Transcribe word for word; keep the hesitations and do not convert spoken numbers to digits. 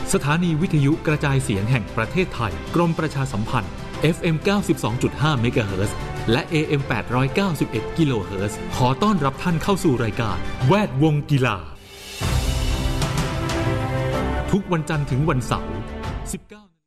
สถานีวิทยุกระจายเสียงแห่งประเทศไทยกรมประชาสัมพันธ์ เอฟ เอ็ม เก้าสิบสองจุดห้า เมกะเฮิรตซ์และ เอ เอ็ม แปดร้อยเก้าสิบเอ็ด กิโลเฮิรตซ์ขอต้อนรับท่านเข้าสู่รายการแวดวงกีฬาทุกวันจันทร์ถึงวันเสาร์ สิบเก้า